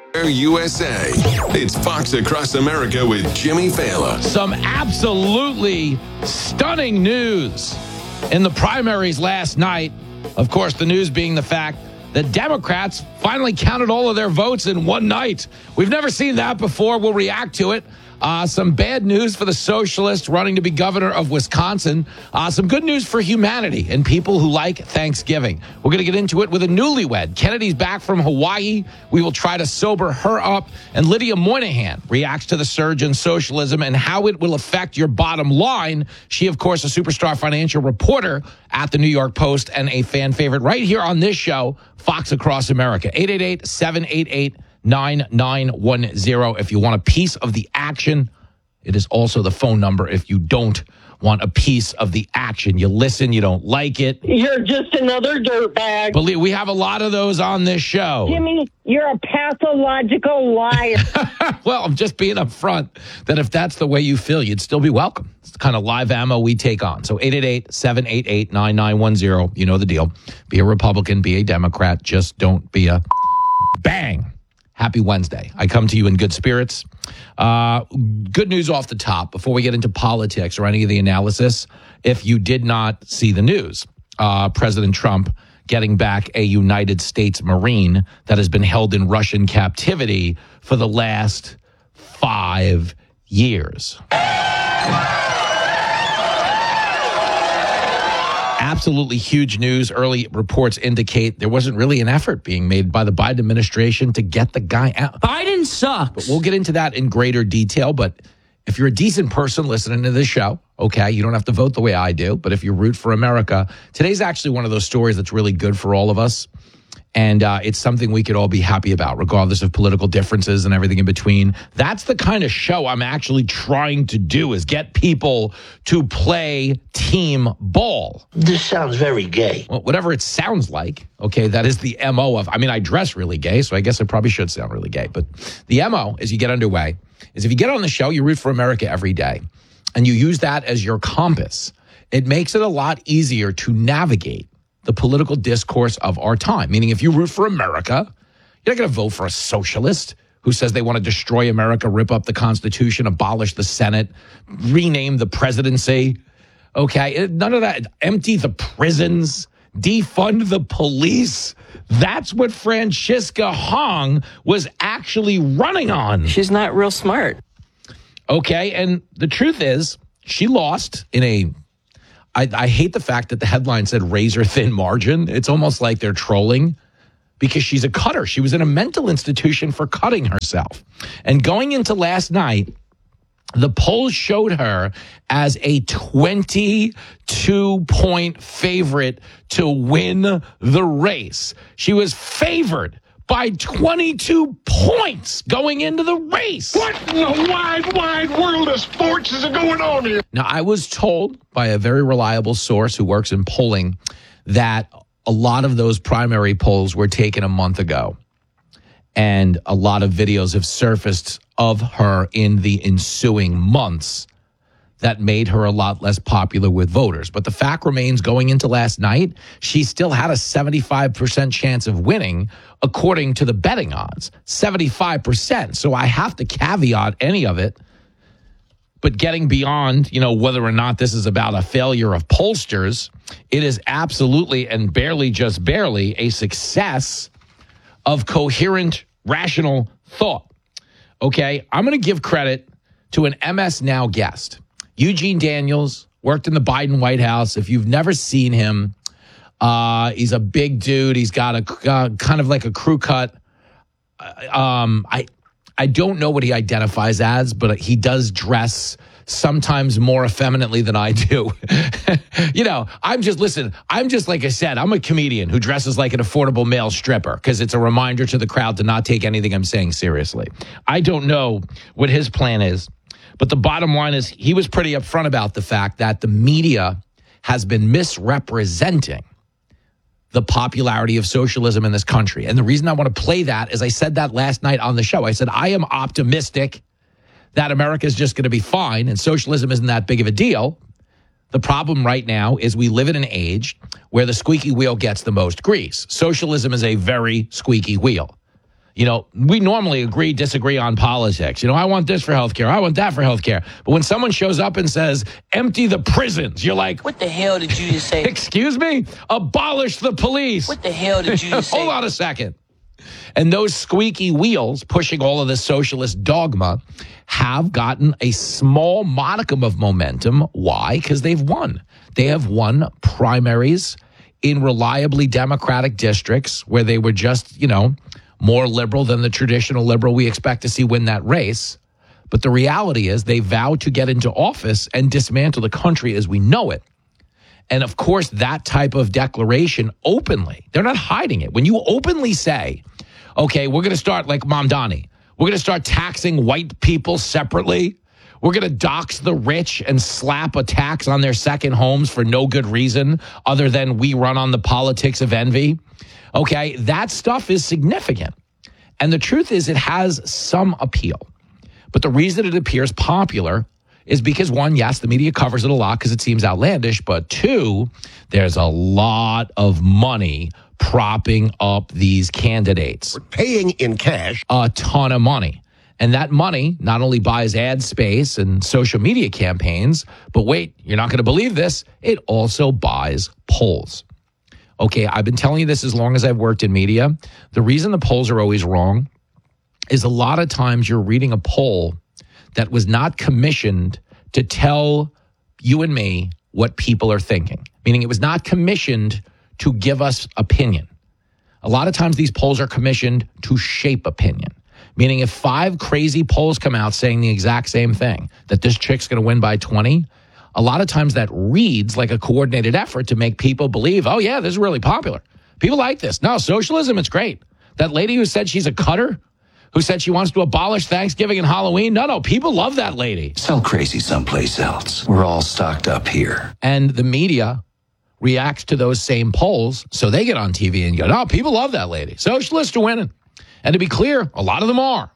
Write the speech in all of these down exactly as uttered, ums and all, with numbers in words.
U S A. It's Fox Across America with Jimmy Fallon. Some absolutely stunning news in the primaries last night. Of course, the news being the fact that Democrats finally counted all of their votes in one night. We've never seen that before. We'll react to it. Uh, some bad news for the socialist running to be governor of Wisconsin. Uh, some good news for humanity and people who like Thanksgiving. We're going to get into it with a newlywed. Kennedy's back from Hawaii. We will try to sober her up. And Lydia Moynihan reacts to the surge in socialism and how it will affect your bottom line. She, of course, a superstar financial reporter at the New York Post and a fan favorite right here on this show, Fox Across America. eight eight eight, seven eight eight, nine nine one zero if you want a piece of the action. It is also the phone number if you don't want a piece of the action. You listen, you don't like it. You're just another dirtbag. Believe we have a lot of those on this show. Jimmy, you're a pathological liar. Well, I'm just being upfront that if that's the way you feel, you'd still be welcome. It's the kind of live ammo we take on. So eight eight eight, seven eight eight, nine nine one zero. You know the deal. Be a Republican, be a Democrat. Just don't be a bang. Happy Wednesday. I come to you in good spirits. Uh, good news off the top before we get into politics or any of the analysis. If you did not see the news, uh, President Trump getting back a United States Marine that has been held in Russian captivity for the last five years. Absolutely huge news. Early reports indicate there wasn't really an effort being made by the Biden administration to get the guy out. Biden sucks. But we'll get into that in greater detail. But if you're a decent person listening to this show, okay, you don't have to vote the way I do. But if you root for America, today's actually one of those stories that's really good for all of us. And uh, it's something we could all be happy about, regardless of political differences and everything in between. That's the kind of show I'm actually trying to do, is get people to play team ball. This sounds very gay. Well, whatever it sounds like, okay, that is the M O of, I mean, I dress really gay, so I guess it probably should sound really gay. But the M O, as you get underway, is if you get on the show, you root for America every day, and you use that as your compass, it makes it a lot easier to navigate the political discourse of our time. Meaning, if you root for America, you're not going to vote for a socialist who says they want to destroy America, rip up the Constitution, abolish the Senate, rename the presidency. Okay, none of that. Empty the prisons, defund the police. That's what Francisca Hong was actually running on. She's not real smart. Okay, and the truth is, she lost in a I, I hate the fact that the headline said razor thin margin. It's almost like they're trolling because she's a cutter. She was in a mental institution for cutting herself. And going into last night, the polls showed her as a twenty-two point favorite to win the race. She was favored by twenty-two points going into the race. What in the wide, wide world of sports is going on here? Now, I was told by a very reliable source who works in polling that a lot of those primary polls were taken a month ago. And a lot of videos have surfaced of her in the ensuing months that made her a lot less popular with voters. But the fact remains, going into last night, she still had a seventy-five percent chance of winning, according to the betting odds. seventy-five percent. So I have to caveat any of it. But getting beyond, you know, whether or not this is about a failure of pollsters, it is absolutely and barely, just barely, a success of coherent, rational thought. Okay, I'm going to give credit to an M S Now guest. Eugene Daniels worked in the Biden White House. If you've never seen him, uh, he's a big dude. He's got a uh, kind of like a crew cut. Um, I I don't know what he identifies as, but he does dress sometimes more effeminately than I do. You know, I'm just, listen, I'm just, like I said, I'm a comedian who dresses like an affordable male stripper because it's a reminder to the crowd to not take anything I'm saying seriously. I don't know what his plan is. But the bottom line is he was pretty upfront about the fact that the media has been misrepresenting the popularity of socialism in this country. And the reason I want to play that is I said that last night on the show. I said, I am optimistic that America is just going to be fine and socialism isn't that big of a deal. The problem right now is we live in an age where the squeaky wheel gets the most grease. Socialism is a very squeaky wheel. You know, we normally agree, disagree on politics. You know, I want this for healthcare. I want that for healthcare. But when someone shows up and says, empty the prisons, you're like, What the hell did you just say? excuse me? Abolish the police. What the hell did you just say? Hold on a second. And those squeaky wheels pushing all of this socialist dogma have gotten a small modicum of momentum. Why? Because they've won. They have won primaries in reliably Democratic districts where they were just, you know, more liberal than the traditional liberal we expect to see win that race. But the reality is they vowed to get into office and dismantle the country as we know it. And of course, that type of declaration openly, they're not hiding it. When you openly say, okay, we're going to start like Mamdani, we're going to start taxing white people separately. We're going to dox the rich and slap a tax on their second homes for no good reason other than we run on the politics of envy. Okay, that stuff is significant. And the truth is it has some appeal. But the reason it appears popular is because, one, yes, the media covers it a lot because it seems outlandish. But two, there's a lot of money propping up these candidates. We're paying in cash. A ton of money. And that money not only buys ad space and social media campaigns, but wait, you're not going to believe this, it also buys polls. Okay, I've been telling you this as long as I've worked in media. The reason the polls are always wrong is a lot of times you're reading a poll that was not commissioned to tell you and me what people are thinking, meaning it was not commissioned to give us opinion. A lot of times these polls are commissioned to shape opinion, meaning if five crazy polls come out saying the exact same thing, that this chick's going to win by twenty, a lot of times that reads like a coordinated effort to make people believe, oh, yeah, this is really popular. People like this. No, socialism, it's great. That lady who said she's a cutter, who said she wants to abolish Thanksgiving and Halloween, no, no, people love that lady. Sell crazy someplace else. We're all stocked up here. And the media reacts to those same polls, so they get on T V and go, no, people love that lady. Socialists are winning. And to be clear, a lot of them are.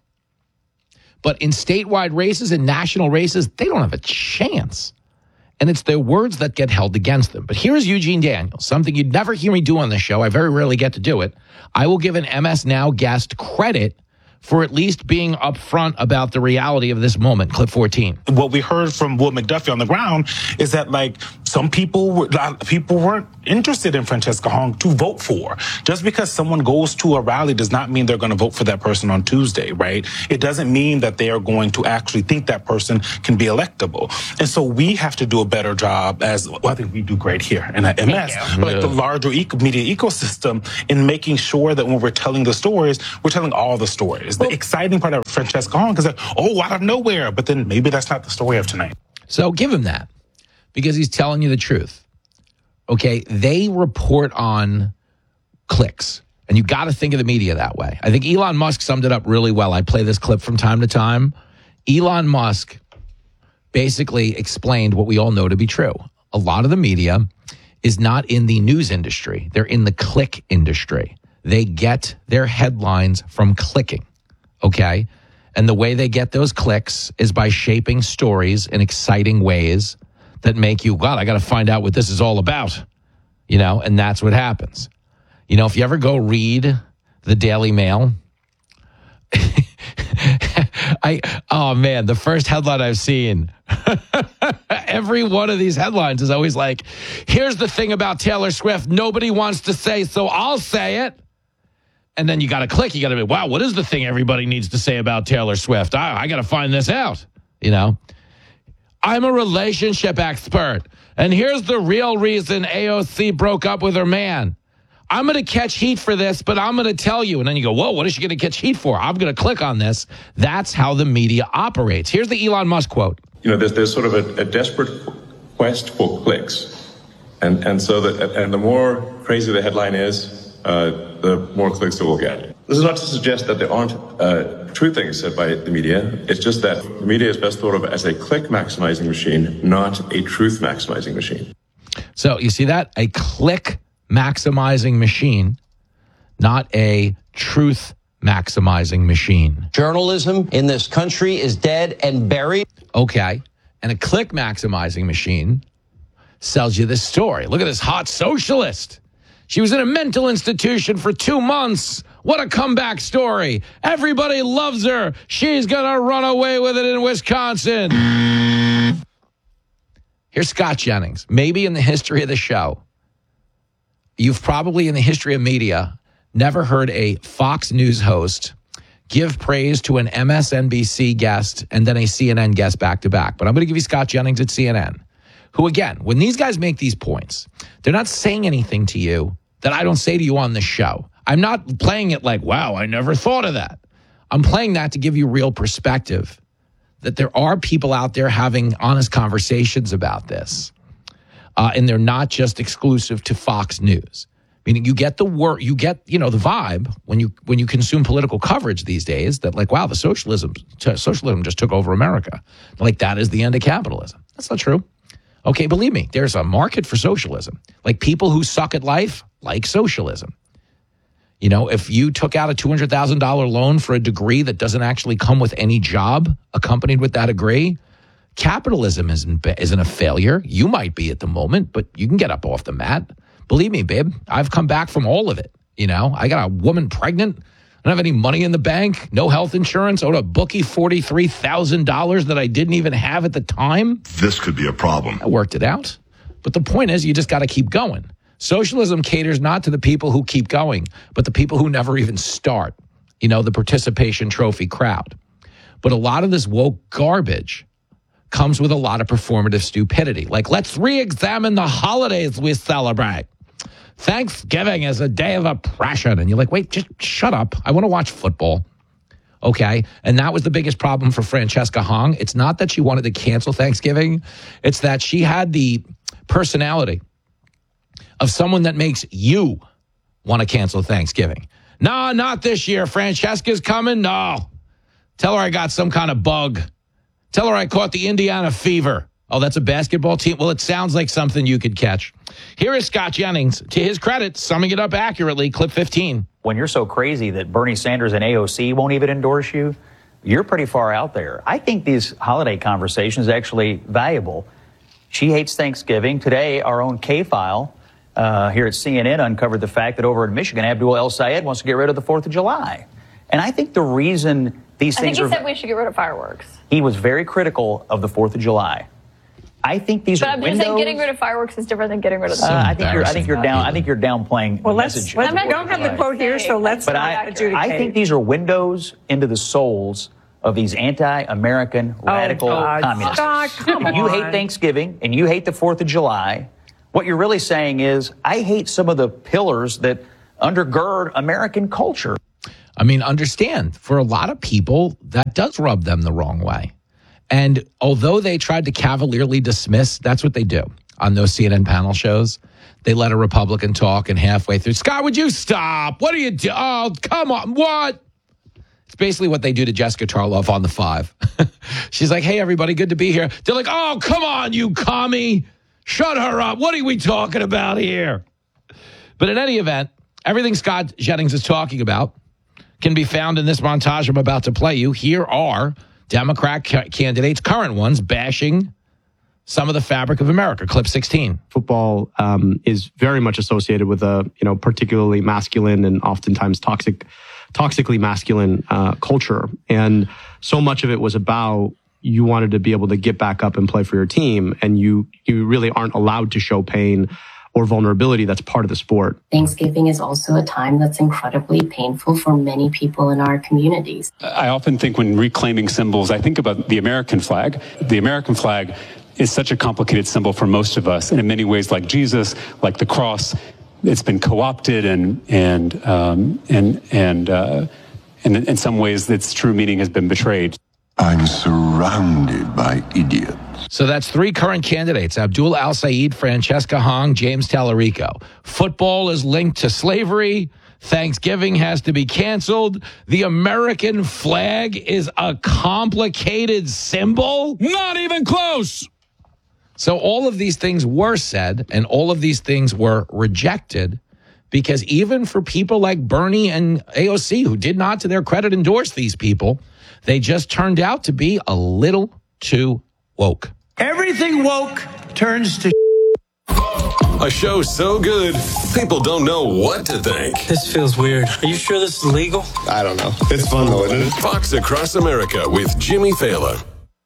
But in statewide races and national races, they don't have a chance. And it's their words that get held against them. But here's Eugene Daniels, something you'd never hear me do on this show. I very rarely get to do it. I will give an M S Now guest credit for at least being upfront about the reality of this moment. Clip fourteen. What we heard from Will McDuffie on the ground is that, like, some people were, people weren't interested in Francesca Hong to vote for. Just because someone goes to a rally does not mean they're going to vote for that person on Tuesday, right? It doesn't mean that they are going to actually think that person can be electable. And so we have to do a better job as, well, I think we do great here in M S, but like the larger eco- media ecosystem in making sure that when we're telling the stories, we're telling all the stories. The exciting part of Francesca Hong is that, oh, out of nowhere, but then maybe that's not the story of tonight. So give him that, because he's telling you the truth. Okay, they report on clicks, and you got to think of the media that way. I think Elon Musk summed it up really well. I play this clip from time to time. Elon Musk basically explained what we all know to be true. A lot of the media is not in the news industry. They're in the click industry. They get their headlines from clicking, okay? And the way they get those clicks is by shaping stories in exciting ways that make you, God, I got to find out what this is all about, you know? And that's what happens. You know, if you ever go read the Daily Mail, I, oh man, the first headline I've seen, every one of these headlines is always like, here's the thing about Taylor Swift nobody wants to say, so I'll say it. And then you got to click. You got to be, wow, what is the thing everybody needs to say about Taylor Swift? I, I got to find this out, you know? I'm a relationship expert, and here's the real reason A O C broke up with her man. I'm going to catch heat for this, but I'm going to tell you. And then you go, whoa, what is she going to catch heat for? I'm going to click on this. That's how the media operates. Here's the Elon Musk quote. You know, there's, there's sort of a, a desperate quest for clicks. And, and so that, and the more crazy the headline is, uh, the more clicks it will get. This is not to suggest that there aren't uh, true things said by the media. It's just that the media is best thought of as a click maximizing machine, not a truth maximizing machine. So you see that? A click maximizing machine, not a truth maximizing machine. Journalism in this country is dead and buried. Okay. And a click maximizing machine sells you this story. Look at this hot socialist. She was in a mental institution for two months What a comeback story. Everybody loves her. She's going to run away with it in Wisconsin. Here's Scott Jennings. Maybe in the history of the show, you've probably in the history of media never heard a Fox News host give praise to an M S N B C guest and then a C N N guest back to back. But I'm going to give you Scott Jennings at C N N, who, again, when these guys make these points, they're not saying anything to you that I don't say to you on the show. I'm not playing it like, wow, I never thought of that. I'm playing that to give you real perspective, that there are people out there having honest conversations about this. Uh, and they're not just exclusive to Fox News. Meaning you get the word, you get, you know, the vibe when you when you consume political coverage these days that like, wow, the socialism socialism just took over America. Like that is the end of capitalism. That's not true. Okay, believe me, there's a market for socialism. Like people who suck at life like socialism. You know, if you took out a two hundred thousand dollars loan for a degree that doesn't actually come with any job accompanied with that degree, capitalism isn't isn't a failure. You might be at the moment, but you can get up off the mat. Believe me, babe, I've come back from all of it. You know, I got a woman pregnant. I don't have any money in the bank, no health insurance, owed a bookie forty-three thousand dollars that I didn't even have at the time. This could be a problem. I worked it out. But the point is, you just got to keep going. Socialism caters not to the people who keep going, but the people who never even start. You know, the participation trophy crowd. But a lot of this woke garbage comes with a lot of performative stupidity. Like, let's re-examine the holidays we celebrate. Thanksgiving is a day of oppression. And you're like, wait, just shut up. I want to watch football. Okay. And that was the biggest problem for Francesca Hong. It's not that she wanted to cancel Thanksgiving. It's that she had the personality of someone that makes you want to cancel Thanksgiving. No, not this year. Francesca's coming. No. Tell her I got some kind of bug. Tell her I caught the Indiana fever. Oh, that's a basketball team? Well, it sounds like something you could catch. Here is Scott Jennings, to his credit, summing it up accurately, clip fifteen. When you're so crazy that Bernie Sanders and A O C won't even endorse you, you're pretty far out there. I think these holiday conversations are actually valuable. She hates Thanksgiving. Today, our own K-File uh, here at C N N uncovered the fact that over in Michigan, Abdul El Sayed wants to get rid of the fourth of July. And I think the reason these I things think he are... said we should get rid of fireworks. He was very critical of the fourth of July. I think these but are I'm windows. just saying getting rid of fireworks is different than getting rid of the Uh, I think you're. I think you're down. I think you're downplaying Well, the let's. message. let's of the we don't fourth of have the July. quote here, so let's But not I, adjudicate. I think these are windows into the souls of these anti-American radical God. communists. Scott, come If you on. hate Thanksgiving and you hate the fourth of July, what you're really saying is, I hate some of the pillars that undergird American culture. I mean, understand, for a lot of people, that does rub them the wrong way. And although they tried to cavalierly dismiss, that's what they do on those C N N panel shows. They let a Republican talk, and halfway through, Scott, would you stop? What are you doing? Oh, come on. What? It's basically what they do to Jessica Tarloff on The Five. She's like, hey, everybody, good to be here. They're like, oh, come on, you commie. Shut her up. What are we talking about here? But in any event, everything Scott Jennings is talking about can be found in this montage I'm about to play you. Here are Democrat ca- candidates, current ones, bashing some of the fabric of America. Clip sixteen. Football um, is very much associated with a, you know, particularly masculine and oftentimes toxic, toxically masculine uh, culture. And so much of it was about you wanted to be able to get back up and play for your team. And you, you really aren't allowed to show pain or vulnerability. That's part of the sport. Thanksgiving is also a time that's incredibly painful for many people in our communities. I often think when reclaiming symbols, I think about the American flag. The American flag is such a complicated symbol for most of us. And in many ways, like Jesus, like the cross, it's been co-opted and, and, um, and, and, uh, and in some ways its true meaning has been betrayed. I'm surrounded by idiots. So that's three current candidates, Abdul Al Sayed, Francesca Hong, James Tallarico. Football is linked to slavery. Thanksgiving has to be canceled. The American flag is a complicated symbol. Not even close. So all of these things were said, and all of these things were rejected, because even for people like Bernie and A O C, who did not, to their credit, endorse these people, they just turned out to be a little too woke. Everything woke turns to A show so good, people don't know what to think. This feels weird. Are you sure this is legal? I don't know. It's fun though, isn't it? Fox Across America with Jimmy Fallon.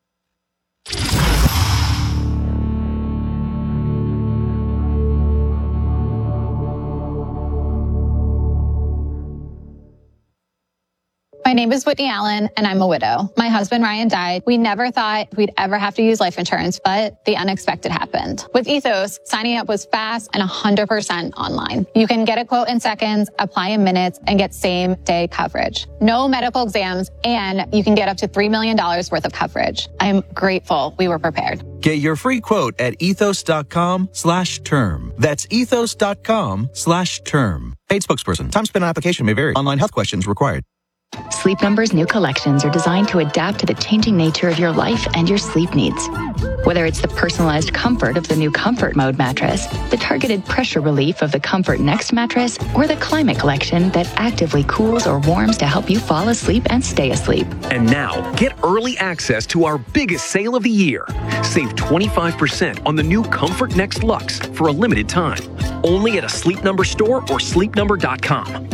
My name is Whitney Allen, and I'm a widow. My husband, Ryan, died. We never thought we'd ever have to use life insurance, but the unexpected happened. With Ethos, signing up was fast and one hundred percent online. You can get a quote in seconds, apply in minutes, and get same-day coverage. No medical exams, and you can get up to three million dollars worth of coverage. I'm grateful we were prepared. Get your free quote at ethos.com slash term. That's ethos.com slash term. Paid spokesperson. Time spent on application may vary. Online health questions required. Sleep Number's new collections are designed to adapt to the changing nature of your life and your sleep needs. Whether it's the personalized comfort of the new Comfort Mode mattress, the targeted pressure relief of the Comfort Next mattress, or the Climate Collection that actively cools or warms to help you fall asleep and stay asleep. And now, get early access to our biggest sale of the year. Save twenty-five percent on the new Comfort Next Luxe for a limited time. Only at a Sleep Number store or sleep number dot com.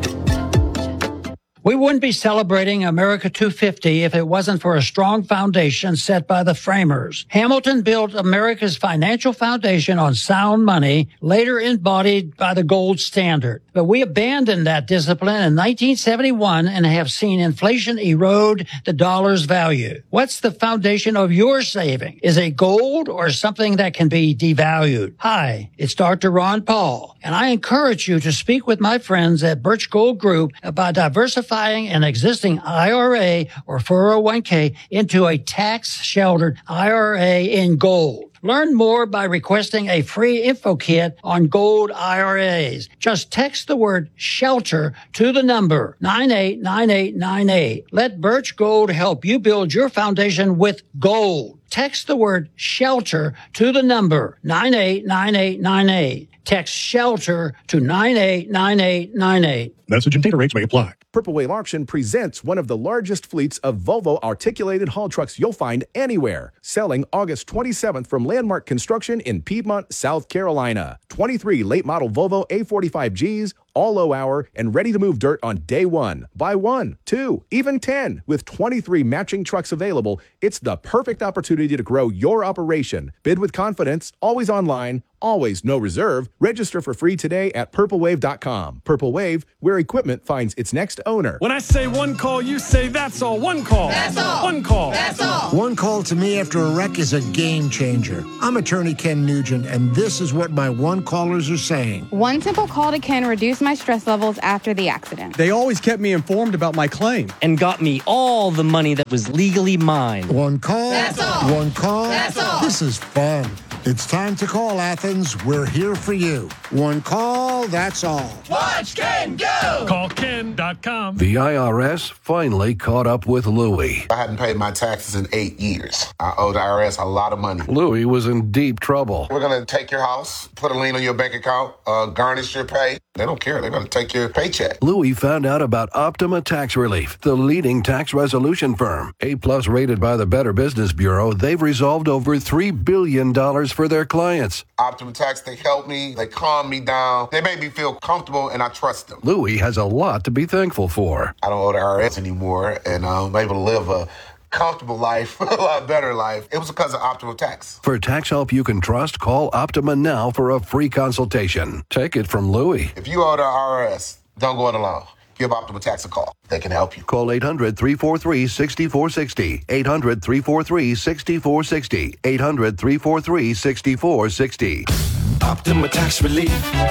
We wouldn't be celebrating America two fifty if it wasn't for a strong foundation set by the framers. Hamilton built America's financial foundation on sound money, later embodied by the gold standard. But we abandoned that discipline in nineteen seventy-one and have seen inflation erode the dollar's value. What's the foundation of your saving? Is it gold or something that can be devalued? Hi, it's Doctor Ron Paul, and I encourage you to speak with my friends at Birch Gold Group about diversifying an existing I R A or four oh one k into a tax-sheltered I R A in gold. Learn more by requesting a free info kit on gold I R As. Just text the word shelter to the number nine eight nine eight nine eight. Let Birch Gold help you build your foundation with gold. Text the word shelter to the number nine eight nine eight nine eight. Text shelter to nine eight nine eight nine eight. Message and data rates may apply. Purple Wave Auction presents one of the largest fleets of Volvo articulated haul trucks you'll find anywhere. Selling August twenty-seventh from Landmark Construction in Piedmont, South Carolina. twenty-three late model Volvo A forty-five Gs, all low hour, and ready to move dirt on day one. Buy one, two, even ten. With twenty-three matching trucks available, it's the perfect opportunity to grow your operation. Bid with confidence, always online, always no reserve. Register for free today at purple wave dot com. Purple Wave, where equipment finds its next owner. When I say one call, you say that's all. One call. That's all. One call. That's all. One call to me after a wreck is a game changer. I'm attorney Ken Nugent, and this is what my one callers are saying. One simple call to Ken reduced my stress levels after the accident. They always kept me informed about my claim. And got me all the money that was legally mine. One call. That's all. One call. That's all. This is fun. It's time to call, Athens. We're here for you. One call, that's all. Watch Ken go! Call Ken dot com. The I R S finally caught up with Louie. I hadn't paid my taxes in eight years. I owed the I R S a lot of money. Louie was in deep trouble. We're going to take your house, put a lien on your bank account, uh, garnish your pay. They don't care. They're going to take your paycheck. Louie found out about Optima Tax Relief, the leading tax resolution firm. A-plus rated by the Better Business Bureau, they've resolved over three billion dollars for their clients. Optima Tax, they help me. They calm me down. They make me feel comfortable, and I trust them. Louie has a lot to be thankful for. I don't owe the I R S anymore, and I'm able to live a comfortable life, a lot better life. It was because of Optima Tax. For tax help you can trust, call Optima now for a free consultation. Take it from Louie. If you owe the I R S, don't go it alone. Give Optima Tax a call. They can help you. Call eight hundred, three four three, six four six zero. eight hundred, three four three, six four six zero. eight hundred, three four three, six four six zero. Optima Tax Relief.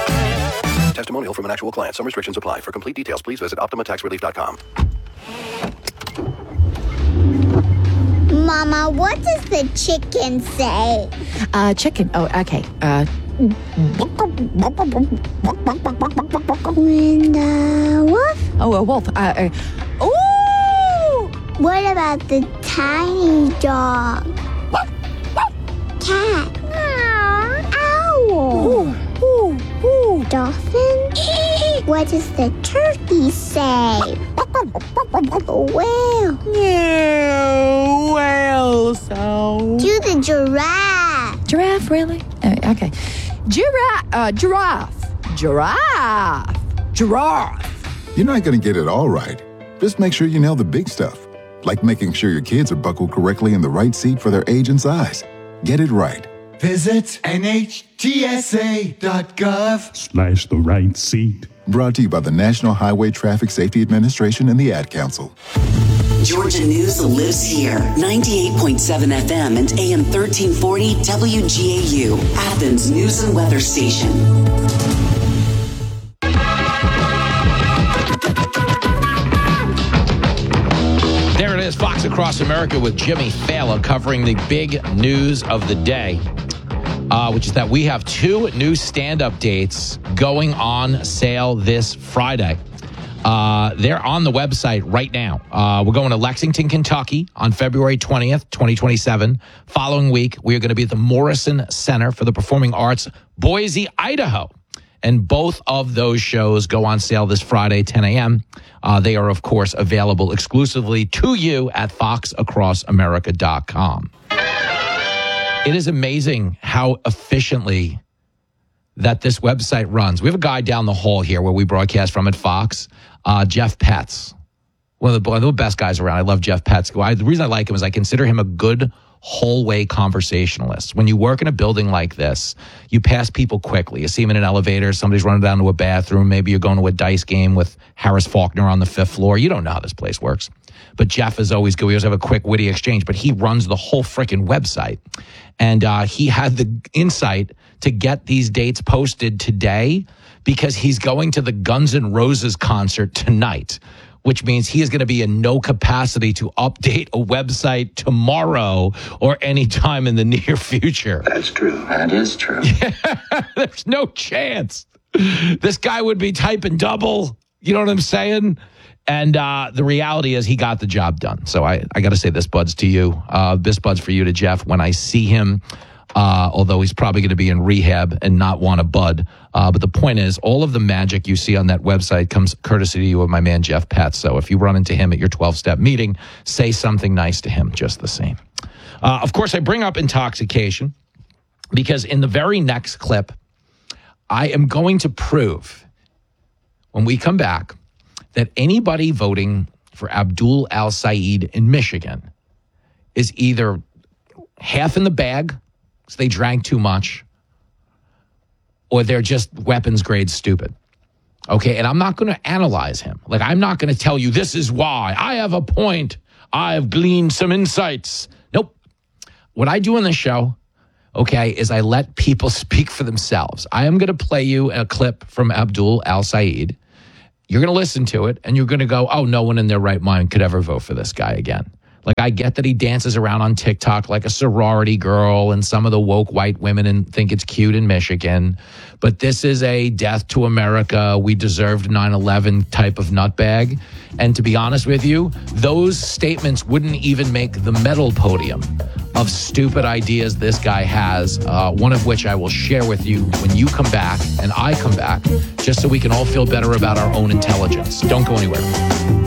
Testimonial from an actual client. Some restrictions apply. For complete details, please visit optima tax relief dot com. Mama, what does the chicken say? Uh, chicken. Oh, okay. Uh... When the wolf? Oh, a wolf. Uh, uh, ooh! What about the tiny dog? Cat. Owl. Ooh, ooh, ooh. Dolphin? What does the turkey say? Whale. Yeah, whale sound. Do the giraffe. Giraffe, really? Uh, okay. Giraffe. Uh, giraffe. Giraffe. Giraffe. You're not going to get it all right. Just make sure you nail the big stuff, like making sure your kids are buckled correctly in the right seat for their age and size. Get it right. Visit N H T S A dot gov slash the right seat. Brought to you by the National Highway Traffic Safety Administration and the Ad Council. Georgia News lives here. ninety-eight point seven F M and A M thirteen forty W G A U, Athens News and Weather Station. There it is, Fox Across America with Jimmy Fallon covering the big news of the day, uh, which is that we have two new stand-up dates going on sale this Friday. Uh, they're on the website right now. Uh, we're going to Lexington, Kentucky on February twentieth, twenty twenty-seven. Following week, we are going to be at the Morrison Center for the Performing Arts, Boise, Idaho. And both of those shows go on sale this Friday, ten a.m. Uh, they are, of course, available exclusively to you at fox across america dot com. It is amazing how efficiently that this website runs. We have a guy down the hall here where we broadcast from at Fox, uh, Jeff Petz. One of, the, one of the best guys around. I love Jeff Petz. I, the reason I like him is I consider him a good hallway conversationalist. When you work in a building like this, you pass people quickly. You see them in an elevator, somebody's running down to a bathroom, maybe you're going to a dice game with Harris Faulkner on the fifth floor. You don't know how this place works. But Jeff is always good. We always have a quick, witty exchange, but he runs the whole freaking website. And uh, he had the insight to get these dates posted today because he's going to the Guns N' Roses concert tonight, which means he is going to be in no capacity to update a website tomorrow or any time in the near future. That's true. That is true. Yeah, there's no chance. This guy would be typing double. You know what I'm saying? And uh, the reality is he got the job done. So I, I got to say this buds to you. Uh, this buds for you to Jeff. When I see him, uh, although he's probably going to be in rehab and not want a bud. Uh, but the point is, all of the magic you see on that website comes courtesy to you of my man, Jeff Petz. So if you run into him at your twelve-step meeting, say something nice to him just the same. Uh, of course, I bring up intoxication because in the very next clip, I am going to prove when we come back that anybody voting for Abdul Al-Sayed in Michigan is either half in the bag, so they drank too much, or they're just weapons grade stupid. Okay, and I'm not going to analyze him. Like, I'm not going to tell you this is why. I have a point. I have gleaned some insights. Nope. What I do on the show, okay, is I let people speak for themselves. I am going to play you a clip from Abdul Al-Sayed. You're going to listen to it, and you're going to go, oh, no one in their right mind could ever vote for this guy again. Like, I get that he dances around on TikTok like a sorority girl, and some of the woke white women and think it's cute in Michigan. But this is a death to America, we deserved nine eleven type of nutbag. And to be honest with you, those statements wouldn't even make the medal podium of stupid ideas this guy has, uh, one of which I will share with you when you come back and I come back, just so we can all feel better about our own intelligence. Don't go anywhere.